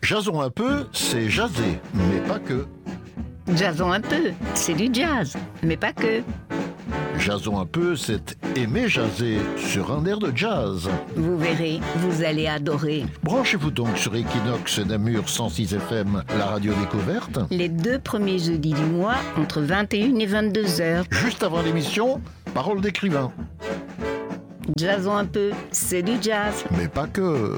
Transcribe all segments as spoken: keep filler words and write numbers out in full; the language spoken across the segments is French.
Jason un peu, c'est jaser, mais pas que. Jason un peu, c'est du jazz, mais pas que. Jason un peu, c'est aimer jaser sur un air de jazz. Vous verrez, vous allez adorer. Branchez-vous donc sur Equinox Namur cent six F M, la radio découverte. Les deux premiers jeudis du mois, entre vingt et une et vingt-deux heures. Juste avant l'émission, Parole d'écrivain. Jason un peu, c'est du jazz. Mais pas que.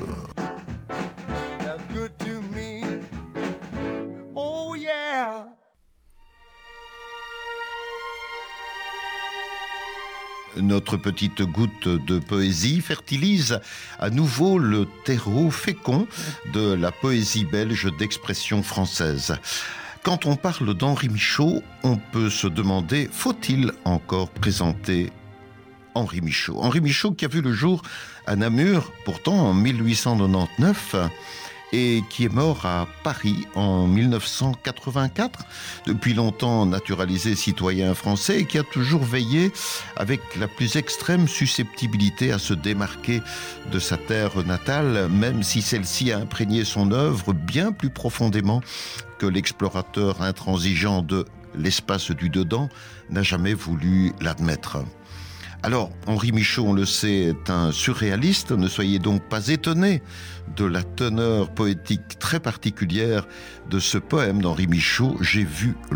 Notre petite goutte de poésie fertilise à nouveau le terreau fécond de la poésie belge d'expression française. Quand on parle d'Henri Michaud, on peut se demander, faut-il encore présenter Henri Michaud ? Henri Michaud qui a vu le jour à Namur, pourtant en mille huit cent quatre-vingt-dix-neuf, et qui est mort à Paris en mille neuf cent quatre-vingt-quatre, depuis longtemps naturalisé citoyen français et qui a toujours veillé avec la plus extrême susceptibilité à se démarquer de sa terre natale, même si celle-ci a imprégné son œuvre bien plus profondément que l'explorateur intransigeant de l'espace du dedans n'a jamais voulu l'admettre. Alors, Henri Michaud, on le sait, est un surréaliste. Ne soyez donc pas étonnés de la teneur poétique très particulière de ce poème d'Henri Michaud, « J'ai vu l'eau ».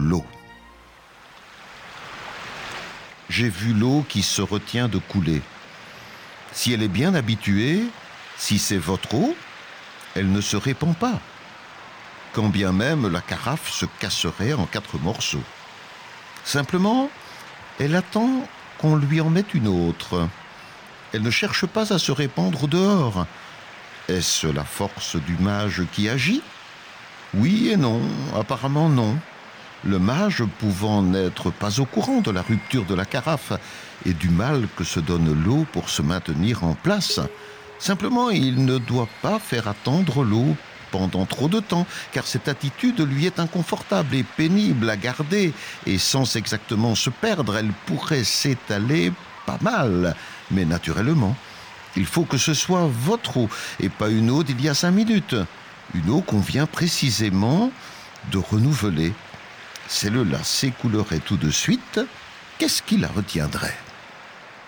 J'ai vu l'eau qui se retient de couler. Si elle est bien habituée, si c'est votre eau, elle ne se répand pas, quand bien même la carafe se casserait en quatre morceaux. Simplement, elle attend qu'on lui en mette une autre. Elle ne cherche pas à se répandre dehors. Est-ce la force du mage qui agit ? Oui et non, apparemment non. Le mage pouvant n'être pas au courant de la rupture de la carafe et du mal que se donne l'eau pour se maintenir en place. Simplement, il ne doit pas faire attendre l'eau pendant trop de temps, car cette attitude lui est inconfortable et pénible à garder, et sans exactement se perdre, elle pourrait s'étaler pas mal, mais naturellement. Il faut que ce soit votre eau, et pas une eau d'il y a cinq minutes. Une eau qu'on vient précisément de renouveler. Celle-là s'écoulerait tout de suite, qu'est-ce qui la retiendrait ?